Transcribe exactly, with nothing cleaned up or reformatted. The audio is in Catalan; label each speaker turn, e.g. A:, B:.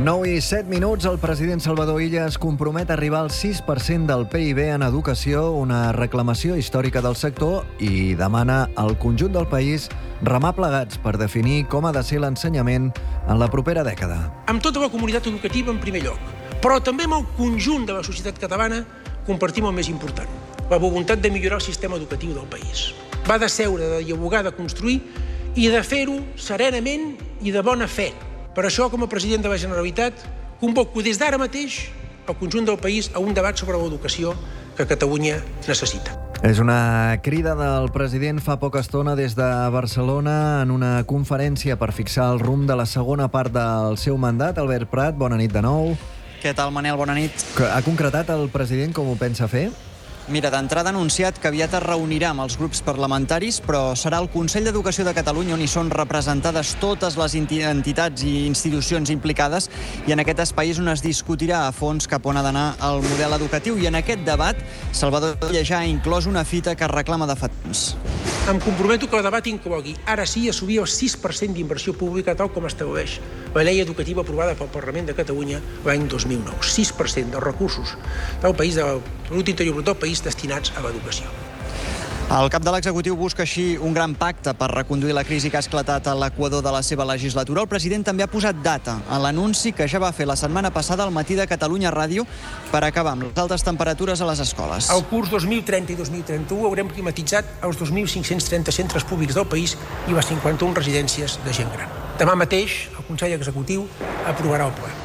A: nou i set minuts, el president Salvador Illa es compromet a arribar al sis per cent del P I B en educació, una reclamació històrica del sector, i demana al conjunt del país remar plegats per definir com ha de ser l'ensenyament en la propera dècada.
B: Amb tota la comunitat educativa en primer lloc, però també amb el conjunt de la societat catalana compartim el més important, la voluntat de millorar el sistema educatiu del país. Va de seure, de dialogar, de construir i de fer-ho serenament i de bona fe. Per això, com a president de la Generalitat, convoco des d'ara mateix el conjunt del país a un debat sobre l'educació que Catalunya necessita.
A: És una crida del president fa poca estona des de Barcelona en una conferència per fixar el rumb de la segona part del seu mandat. Albert Prat, bona nit de nou.
C: Què tal, Manel? Bona nit.
A: Ha concretat el president com ho pensa fer?
C: Mira, d'entrada ha anunciat que aviat es reunirà amb els grups parlamentaris, però serà el Consell d'Educació de Catalunya on hi són representades totes les entitats i institucions implicades, i en aquest espai és on es discutirà a fons cap on ha d'anar el model educatiu. I en aquest debat, Salvador Illa ja ha inclòs una fita que reclama de fa temps.
B: Em comprometo que el debat inclogui, ara sí, assolir el sis per cent d'inversió pública, tal com estableix la llei educativa aprovada pel Parlament de Catalunya l'any dos mil nou. sis per cent dels recursos del país, del producte interior brut del país, destinats a l'educació.
C: El cap de l'executiu busca així un gran pacte per reconduir la crisi que ha esclatat a l'equador de la seva legislatura. El president també ha posat data a l'anunci que ja va fer la setmana passada al matí de Catalunya Ràdio per acabar amb les altes temperatures a les escoles.
B: Al curs dos mil trenta i dos mil trenta-u haurem climatitzat els dos mil cinc-cents trenta centres públics del país i les cinquanta-una residències de gent gran. Demà mateix el Consell Executiu aprovarà el pla.